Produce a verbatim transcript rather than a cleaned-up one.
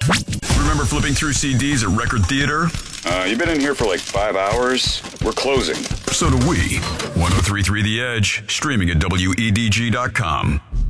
Remember flipping through C Ds at Record Theater? Uh, you've been in here for like five hours. We're closing. So do we. ten thirty-three The Edge, streaming at W E D G dot com.